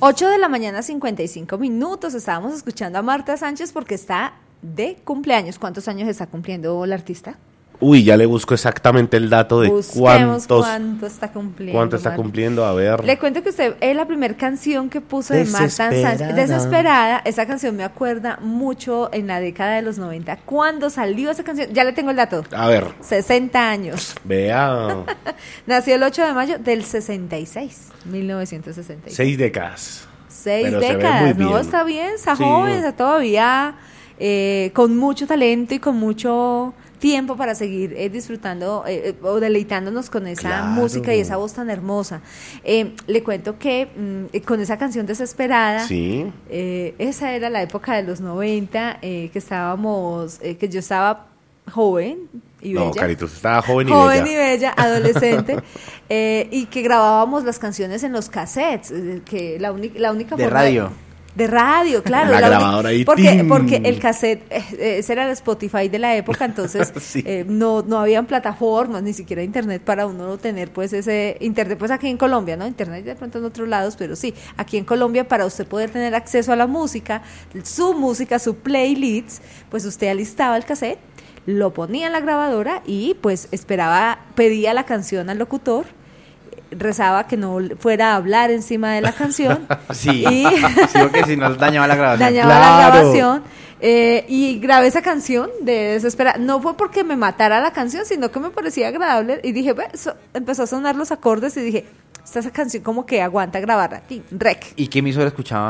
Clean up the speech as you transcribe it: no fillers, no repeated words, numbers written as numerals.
8 de la mañana, 55 minutos. Estábamos escuchando a Marta Sánchez porque está de cumpleaños. ¿Cuántos años está cumpliendo la artista? Uy, ya le busco exactamente el dato de cuánto está cumpliendo. ¿Cuánto está cumpliendo? A ver. Le cuento que usted es la primera canción que puso de Marta Sánchez. Desesperada. Esa canción me acuerda mucho en la década de los 90. ¿Cuándo salió esa canción? Ya le tengo el dato. A ver. 60 años. Vea. Nació el 8 de mayo del 66, 1966. 6 décadas. 6 décadas, ¿no? Está bien, está joven, está todavía con mucho talento y con mucho tiempo para seguir disfrutando o deleitándonos con esa música y esa voz tan hermosa. Le cuento que con esa canción Desesperada, esa era la época de los 90, que yo estaba joven y bella. No, Carito, estaba joven y bella, adolescente, y que grabábamos las canciones en los cassettes, que la única de forma radio. De radio, claro. La grabadora ahí. Porque el cassette, ese era el Spotify de la época, entonces no habían plataformas, ni siquiera internet para uno tener pues ese internet, pues aquí en Colombia, ¿no? Internet de pronto en otros lados, pero sí, aquí en Colombia para usted poder tener acceso a la música, su playlist, pues usted alistaba el cassette, lo ponía en la grabadora y pues pedía la canción al locutor, rezaba que no fuera a hablar encima de la canción. Sí, porque si no dañaba la grabación. La grabación. Y grabé esa canción de Desesperada. No fue porque me matara la canción, sino que me parecía agradable. Y dije, empezó a sonar los acordes y dije, esa canción como que aguanta grabarla. Rec. ¿Y qué emisora escuchaba?